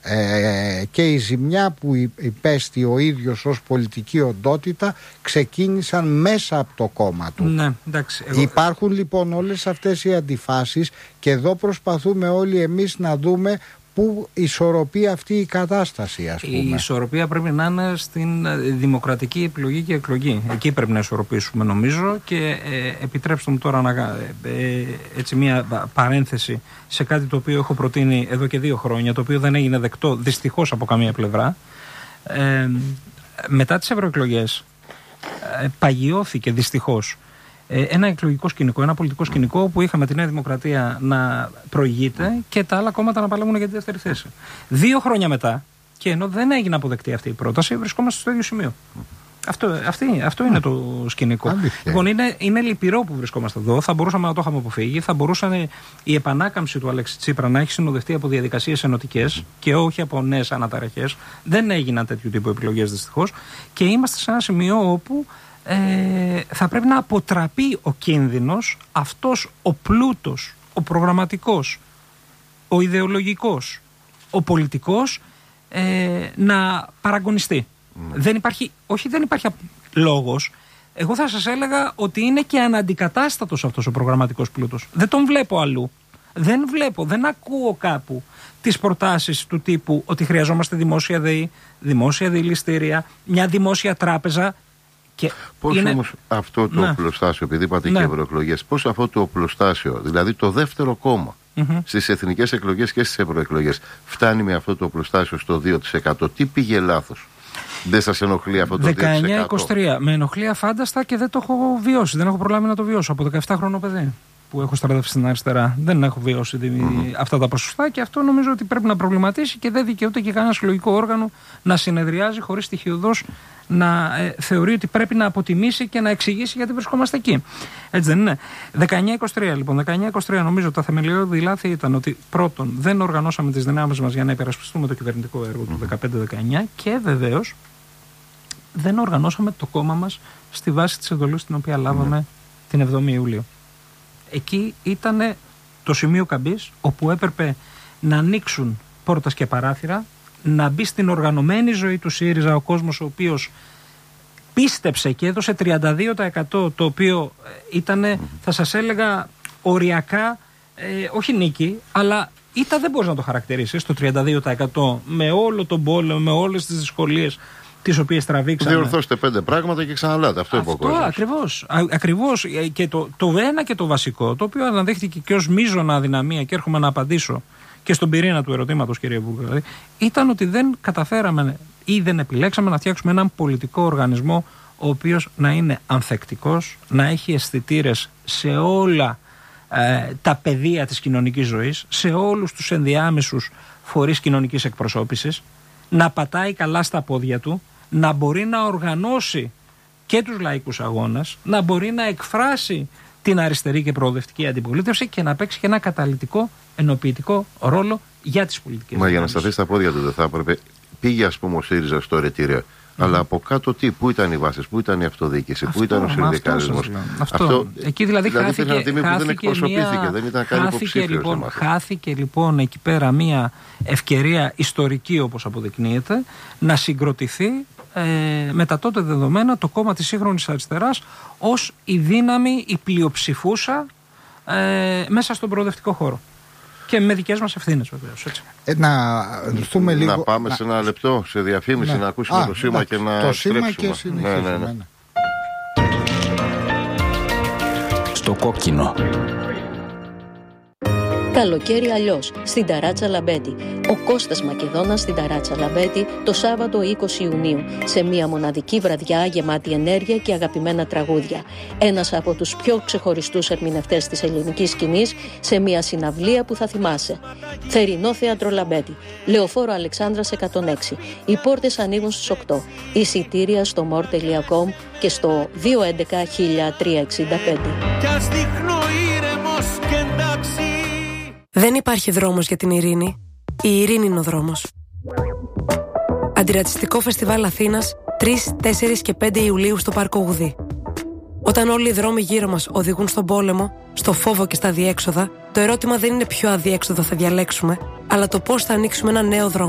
και η ζημιά που υπέστη ο ίδιος ως πολιτική οντότητα ξεκίνησαν μέσα από το κόμμα του. Ναι, εντάξει, Υπάρχουν λοιπόν όλες αυτές οι αντιφάσεις και εδώ προσπαθούμε όλοι εμείς να δούμε πού ισορροπεί αυτή η κατάσταση, ας πούμε. Η ισορροπία πρέπει να είναι στην δημοκρατική επιλογή και εκλογή. Εκεί πρέπει να ισορροπήσουμε, νομίζω, και επιτρέψτε μου τώρα να έτσι μια παρένθεση σε κάτι το οποίο έχω προτείνει εδώ και 2 χρόνια, το οποίο δεν έγινε δεκτό δυστυχώς από καμία πλευρά. Μετά τις ευρωεκλογές παγιώθηκε δυστυχώς ένα εκλογικό σκηνικό, ένα πολιτικό σκηνικό που είχαμε τη Νέα Δημοκρατία να προηγείται και τα άλλα κόμματα να παλεύουν για τη δεύτερη θέση. 2 χρόνια μετά, και ενώ δεν έγινε αποδεκτή αυτή η πρόταση, βρισκόμαστε στο ίδιο σημείο. Αυτό είναι το σκηνικό. Λοιπόν, είναι λυπηρό που βρισκόμαστε εδώ. Θα μπορούσαμε να το είχαμε αποφύγει. Θα μπορούσε η επανάκαμψη του Αλέξη Τσίπρα να έχει συνοδευτεί από διαδικασίες ενωτικές και όχι από νέες αναταραχές. Δεν έγιναν τέτοιου τύπου επιλογές δυστυχώς. Και είμαστε σε ένα σημείο όπου θα πρέπει να αποτραπεί ο κίνδυνος, αυτός ο πλούτος, ο προγραμματικός, ο ιδεολογικός, ο πολιτικός να παραγωνιστεί. Δεν υπάρχει λόγος. Εγώ θα σας έλεγα ότι είναι και αναντικατάστατος αυτός ο προγραμματικός πλούτος. Δεν τον βλέπω αλλού. Δεν ακούω κάπου τις προτάσεις του τύπου ότι χρειαζόμαστε δημόσια ΔΕΗ, δημόσια δηληστήρια, μια δημόσια τράπεζα. Πώς όμως αυτό το οπλοστάσιο, επειδή είπατε και ευρωεκλογές, πώς αυτό το οπλοστάσιο, δηλαδή το δεύτερο κόμμα στις εθνικές εκλογές και στις ευρωεκλογές, φτάνει με αυτό το οπλοστάσιο στο 2%? Τι πήγε λάθος? Δεν σας ενοχλεί αυτό το 19-23. Με ενοχλεί αφάνταστα και δεν το έχω βιώσει. Δεν έχω προλάβει να το βιώσω από 17χρονο παιδί που έχω στρατεύσει στην αριστερά. Δεν έχω βιώσει αυτά τα ποσοστά και αυτό νομίζω ότι πρέπει να προβληματίσει και δεν δικαιούται και κανένα συλλογικό όργανο να συνεδριάζει χωρίς στοιχειωδώς να θεωρεί ότι πρέπει να αποτιμήσει και να εξηγήσει γιατί βρισκόμαστε εκεί. Έτσι δεν είναι? 19-23 λοιπόν. 19-23 νομίζω τα θεμελιώδη λάθη ήταν ότι πρώτον δεν οργανώσαμε τις δυνάμεις μας για να υπερασπιστούμε το κυβερνητικό έργο του 15-19 και βεβαίως δεν οργανώσαμε το κόμμα μας στη βάση της εντολής την οποία λάβαμε την 7η Ιουλίου. Εκεί ήταν το σημείο καμπής όπου έπρεπε να ανοίξουν πόρτας και παράθυρα, να μπει στην οργανωμένη ζωή του ΣΥΡΙΖΑ ο κόσμος ο οποίος πίστεψε και έδωσε 32%, το οποίο ήταν, θα σας έλεγα, οριακά, όχι νίκη, αλλά δεν μπορείς να το χαρακτηρίσεις το 32% με όλο τον πόλεμο, με όλες τις δυσκολίες τις οποίες τραβήξαμε. Διορθώστε 5 πράγματα και ξαναλάτε. Αυτό είπε ο κόσμος. Ακριβώς. Και το ένα και το βασικό, το οποίο αναδείχθηκε και ως μείζωνα αδυναμία, και έρχομαι να απαντήσω και στον πυρήνα του ερωτήματος, κύριε Βούλγαρη, ήταν ότι δεν καταφέραμε ή δεν επιλέξαμε να φτιάξουμε έναν πολιτικό οργανισμό ο οποίος να είναι ανθεκτικός, να έχει αισθητήρες σε όλα τα πεδία της κοινωνικής ζωής, σε όλους τους ενδιάμεσους φορείς κοινωνικής εκπροσώπησης, να πατάει καλά στα πόδια του, να μπορεί να οργανώσει και τους λαϊκούς αγώνες, να μπορεί να εκφράσει την αριστερή και προοδευτική αντιπολίτευση και να παίξει και ένα καταλυτικό, ενοποιητικό ρόλο για τις πολιτικές. Μα για να σταθεί στα πόδια του δεν θα έπρεπε? Πήγε, ας πούμε, ο ΣΥΡΙΖΑ στο ρετήρε. Αλλά από κάτω πού ήταν οι βάσεις, πού ήταν η αυτοδιοίκηση, πού ήταν ο συνδικαλισμός? Εκεί δηλαδή χάθηκε λοιπόν εκεί πέρα μια ευκαιρία ιστορική, όπως αποδεικνύεται, να συγκροτηθεί με τα τότε δεδομένα το κόμμα της σύγχρονης αριστεράς ως η δύναμη, η πλειοψηφούσα μέσα στον προοδευτικό χώρο. Και με δικές μας ευθύνες, βεβαίως. Να πάμε σε ένα λεπτό, σε διαφήμιση, να ακούσουμε το σήμα και να το σήμα και συνεχίσουμε. Στο κόκκινο. Καλοκαίρι αλλιώς, στην Ταράτσα Λαμπέτη. Ο Κώστας Μακεδόνας στην Ταράτσα Λαμπέτη το Σάββατο 20 Ιουνίου, σε μια μοναδική βραδιά γεμάτη ενέργεια και αγαπημένα τραγούδια. Ένας από τους πιο ξεχωριστούς ερμηνευτές της ελληνικής σκηνής, σε μια συναυλία που θα θυμάσαι. Θερινό Θέατρο Λαμπέτη, Λεωφόρο Αλεξάνδρας 106. Οι πόρτες ανοίγουν στις 8. Εισιτήρια στο more.com και στο 211-1365. Δεν υπάρχει δρόμος για την ειρήνη. Η ειρήνη είναι ο δρόμος. Αντιρατσιστικό Φεστιβάλ Αθήνας 3, 4 και 5 Ιουλίου στο Πάρκο Γουδή. Όταν όλοι οι δρόμοι γύρω μας οδηγούν στον πόλεμο, στο φόβο και στα αδιέξοδα, το ερώτημα δεν είναι ποιο αδιέξοδο θα διαλέξουμε, αλλά το πώς θα ανοίξουμε ένα νέο δρόμο.